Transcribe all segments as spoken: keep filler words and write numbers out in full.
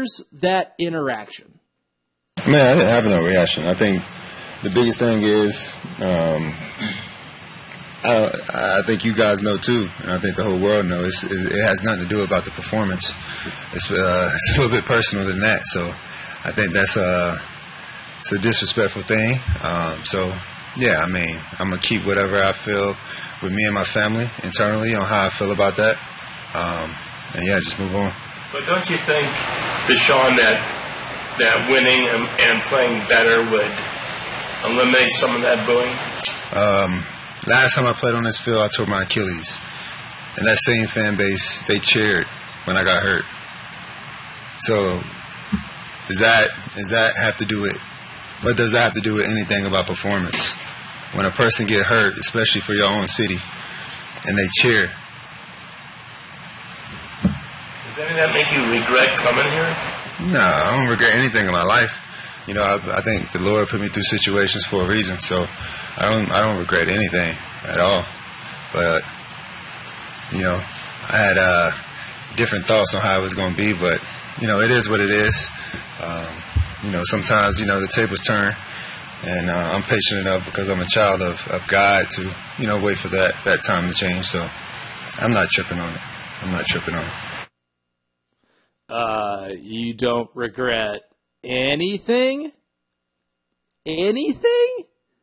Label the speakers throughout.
Speaker 1: triggers that interaction?
Speaker 2: Man, I didn't have no reaction. I think the biggest thing is, um, I, I think you guys know too, and I think the whole world knows, it's, it has nothing to do about the performance. It's, uh, it's a little bit personal than that. So I think that's a, it's a disrespectful thing. Um, so, yeah, I mean, I'm going to keep whatever I feel with me and my family internally on how I feel about that. Um, and, yeah, just move on.
Speaker 3: But don't you think, Deshaun, that that winning and, and playing better would eliminate some of that booing?
Speaker 2: Um, last time I played on this field, I tore my Achilles. And that same fan base, they cheered when I got hurt. So does that, does that have to do with, what does that have to do with anything about performance? When a person get hurt, especially for your own city, and they cheer.
Speaker 3: Does any of that make you regret coming here?
Speaker 2: No, I don't regret anything in my life. You know, I, I think the Lord put me through situations for a reason, so I don't, I don't regret anything at all. But you know, I had uh, different thoughts on how it was going to be, but you know, it is what it is. Um, you know, sometimes you know the tables turn, and uh, I'm patient enough because I'm a child of, of God to you know wait for that that time to change. So I'm not tripping on it. I'm not tripping on it.
Speaker 1: Uh, you don't regret anything? Anything?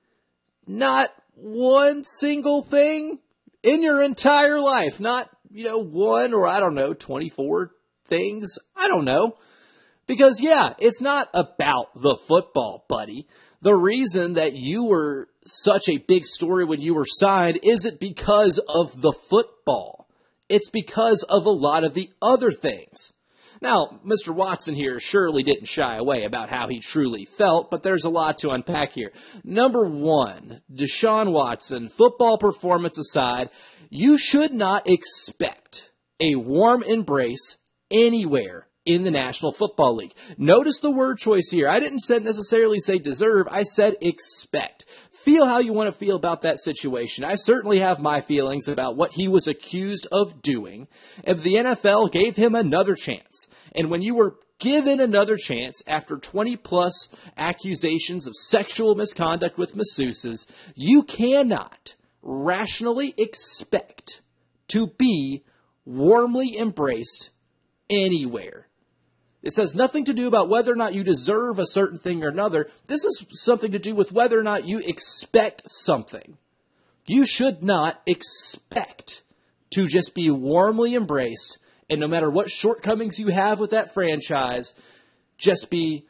Speaker 1: Not one single thing in your entire life? Not, you know, one or, I don't know, twenty-four things? I don't know. Because, yeah, it's not about the football, buddy. The reason that you were such a big story when you were signed isn't because of the football. It's because of a lot of the other things. Now, Mister Watson here surely didn't shy away about how he truly felt, but there's a lot to unpack here. Number one, Deshaun Watson, football performance aside, you should not expect a warm embrace anywhere in the National Football League. Notice the word choice here. I didn't necessarily say deserve. I said expect. Feel how you want to feel about that situation. I certainly have my feelings about what he was accused of doing. And the N F L gave him another chance. And when you were given another chance after twenty plus accusations of sexual misconduct with masseuses, you cannot rationally expect to be warmly embraced anywhere. This has nothing to do about whether or not you deserve a certain thing or another. This is something to do with whether or not you expect something. You should not expect to just be warmly embraced, and no matter what shortcomings you have with that franchise, just be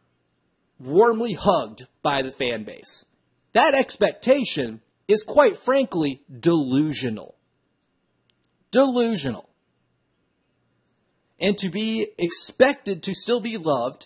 Speaker 1: warmly hugged by the fan base. That expectation is, quite frankly, delusional. Delusional. And to be expected to still be loved,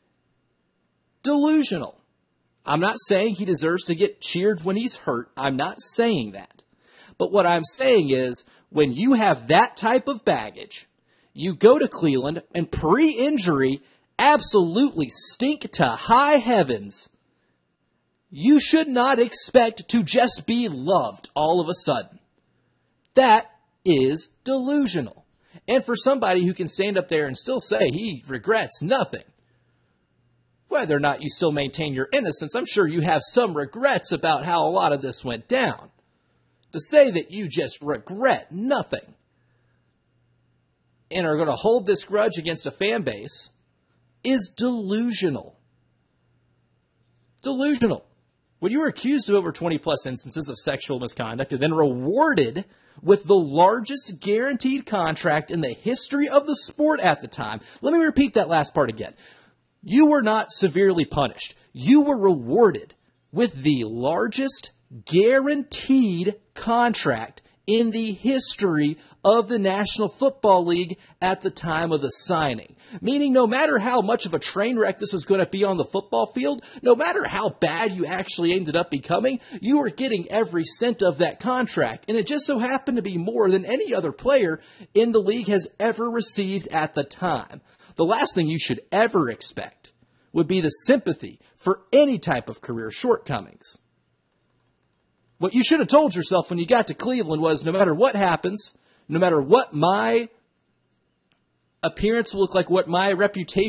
Speaker 1: delusional. I'm not saying he deserves to get cheered when he's hurt. I'm not saying that. But what I'm saying is, when you have that type of baggage, you go to Cleveland and pre-injury absolutely stink to high heavens. You should not expect to just be loved all of a sudden. That is delusional. And for somebody who can stand up there and still say he regrets nothing, whether or not you still maintain your innocence, I'm sure you have some regrets about how a lot of this went down. To say that you just regret nothing and are going to hold this grudge against a fan base is delusional. Delusional. When you were accused of over twenty plus instances of sexual misconduct and then rewarded with the largest guaranteed contract in the history of the sport at the time. Let me repeat that last part again. You were not severely punished. You were rewarded with the largest guaranteed contract in the history of the National Football League at the time of the signing. Meaning no matter how much of a train wreck this was going to be on the football field, no matter how bad you actually ended up becoming, you were getting every cent of that contract. And it just so happened to be more than any other player in the league has ever received at the time. The last thing you should ever expect would be the sympathy for any type of career shortcomings. What you should have told yourself when you got to Cleveland was, no matter what happens, no matter what my appearance will look like, what my reputation